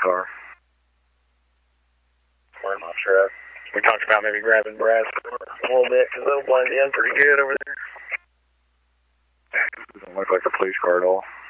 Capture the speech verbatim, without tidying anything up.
car. We're not sure. We talked about maybe grabbing Brad a little bit because they'll blend in pretty good over there. Doesn't look like a police car at all.